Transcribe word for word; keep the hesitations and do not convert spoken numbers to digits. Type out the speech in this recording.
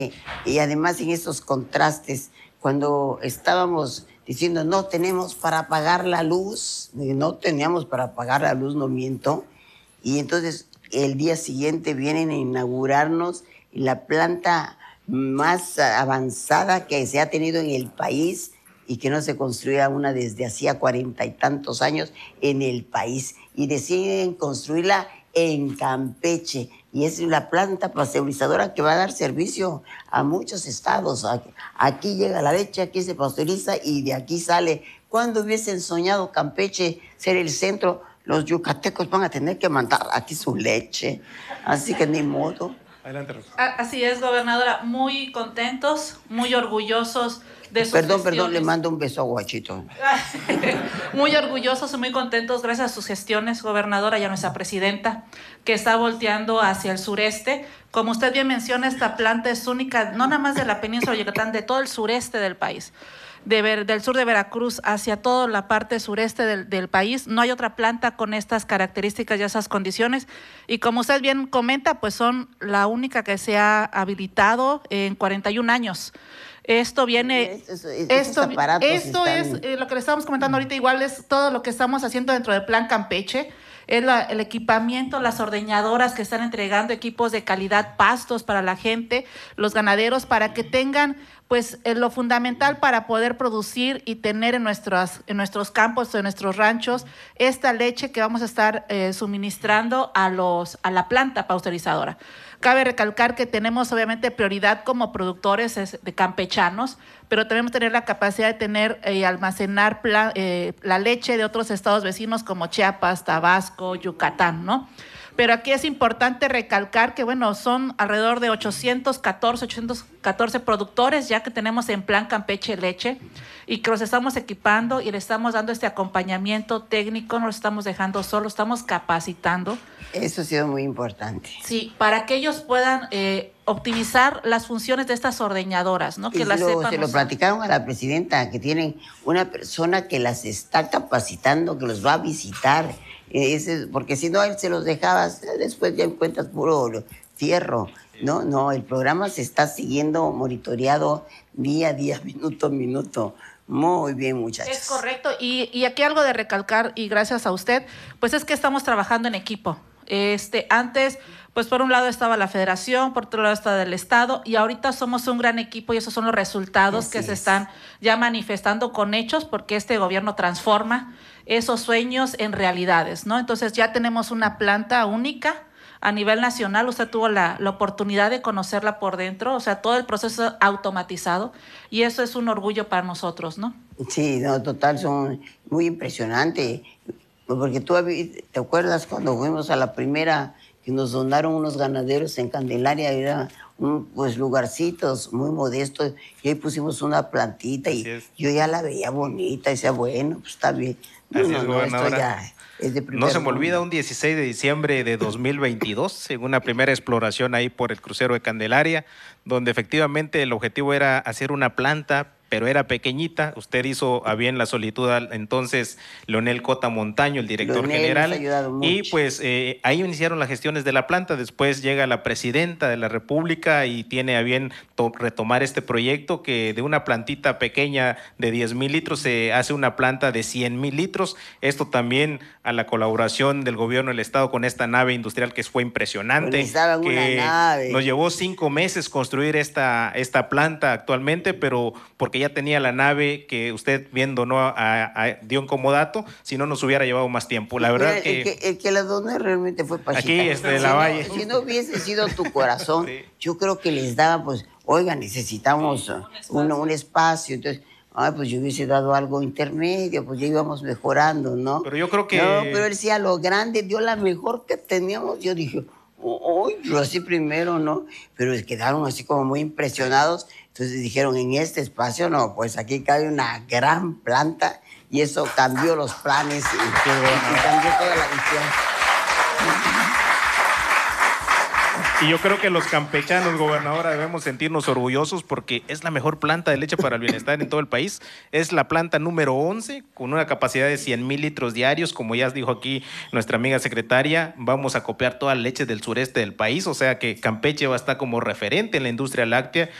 Y además en estos contrastes, cuando estábamos diciendo no tenemos para pagar la luz, no teníamos para pagar la luz, no miento, y entonces el día siguiente vienen a inaugurarnos la planta más avanzada que se ha tenido en el país y que no se construía una desde hacía cuarenta y tantos años en el país. Y deciden construirla en Campeche. Y es la planta pasteurizadora que va a dar servicio a muchos estados. Aquí llega la leche, aquí se pasteuriza y de aquí sale. ¿Cuándo hubiesen soñado Campeche ser el centro? Los yucatecos van a tener que mandar aquí su leche. Así que ni modo. Adelante, Rosa. Así es, gobernadora, muy contentos, muy orgullosos de sus Perdón, gestiones. perdón, le mando un beso a Guachito. Muy orgullosos y muy contentos gracias a sus gestiones, gobernadora, y a nuestra presidenta, que está volteando hacia el sureste. Como usted bien menciona, esta planta es única, no nada más de la península de Yucatán, de todo el sureste del país. De ver, del sur de Veracruz hacia toda la parte sureste del, del país. No hay otra planta con estas características y esas condiciones. Y como usted bien comenta, pues son la única que se ha habilitado en cuarenta y un años. Esto viene, Estos, estos esto, aparatos esto están... es eh, lo que le estamos comentando ahorita, igual es todo lo que estamos haciendo dentro del Plan Campeche. Es la, el equipamiento, las ordeñadoras que están entregando equipos de calidad, pastos para la gente, los ganaderos, para que tengan pues eh, lo fundamental para poder producir y tener en, nuestros, en nuestros campos, en nuestros ranchos, esta leche que vamos a estar eh, suministrando a, los, a la planta pasteurizadora. Cabe recalcar que tenemos obviamente prioridad como productores de campechanos, pero tenemos que tener la capacidad de tener y eh, almacenar pla, eh, la leche de otros estados vecinos como Chiapas, Tabasco, Yucatán, ¿no? Pero aquí es importante recalcar que, bueno, son alrededor de ochocientos catorce, ochocientos catorce productores ya que tenemos en Plan Campeche Leche y que los estamos equipando y le estamos dando este acompañamiento técnico, no los estamos dejando solos, estamos capacitando. Eso ha sido muy importante. Sí, para que ellos puedan eh, optimizar las funciones de estas ordeñadoras, ¿no? Que y las lo, sepan se lo usar. platicaron a la presidenta, que tienen una persona que las está capacitando, que los va a visitar. Ese, porque si no, él se los dejaba, después ya encuentras puro fierro. No, no, el programa se está siguiendo monitoreado día a día, minuto a minuto. Muy bien, muchachos. Es correcto. Y, y aquí algo de recalcar, y gracias a usted, pues es que estamos trabajando en equipo. Este, antes, pues por un lado estaba la federación, por otro lado estaba el estado, y ahorita somos un gran equipo y esos son los resultados Así que es. se están ya manifestando con hechos, porque este gobierno transforma esos sueños en realidades, ¿no? Entonces ya tenemos una planta única a nivel nacional. Usted tuvo la, la oportunidad de conocerla por dentro, o sea, todo el proceso automatizado, y eso es un orgullo para nosotros, ¿no? Sí, no, total, son muy impresionantes. Porque tú te acuerdas cuando fuimos a la primera que nos donaron unos ganaderos en Candelaria, era un, pues lugarcitos muy modestos, y ahí pusimos una plantita y yo ya la veía bonita y decía, bueno, pues está bien. No, Así no, es, no, esto ya es de primer No se me mundo. olvida un dieciséis de diciembre de dos mil veintidós, en una primera exploración ahí por el crucero de Candelaria, donde efectivamente el objetivo era hacer una planta, pero era pequeñita. Usted hizo a bien la solitud al entonces Leonel Cota Montaño, el director Leonel general, nos ha ayudado mucho. y pues eh, ahí iniciaron las gestiones de la planta. Después llega la presidenta de la República y tiene a bien retomar este proyecto, que de una plantita pequeña de diez mil litros se hace una planta de cien mil litros. Esto también a la colaboración del gobierno del estado con esta nave industrial que fue impresionante. Necesitaban una que nave. Nos llevó cinco meses construir esta, esta planta actualmente, pero porque ya tenía la nave que usted viendo no a, a, dio en comodato, si no nos hubiera llevado más tiempo. La verdad el, que, el que... El que la donó realmente fue Pachita. Aquí, este, si la no, Valle. Si no hubiese sido tu corazón, sí. Yo creo que les daba, pues, oiga, necesitamos sí, un, espacio. Un, un espacio, entonces... Ay, pues yo hubiese dado algo intermedio, pues ya íbamos mejorando, ¿no? Pero yo creo que... No, pero él decía, lo grande dio la mejor que teníamos. Yo dije, uy, yo así primero, ¿no? Pero quedaron así como muy impresionados. Entonces dijeron, en este espacio, no, pues aquí cabe una gran planta. Y eso cambió los planes y, y cambió toda la visión. Y yo creo que los campechanos, gobernadora, debemos sentirnos orgullosos porque es la mejor planta de leche para el bienestar en todo el país. Es la planta número once con una capacidad de cien mil litros diarios. Como ya dijo aquí nuestra amiga secretaria, vamos a copiar toda la leche del sureste del país. O sea que Campeche va a estar como referente en la industria láctea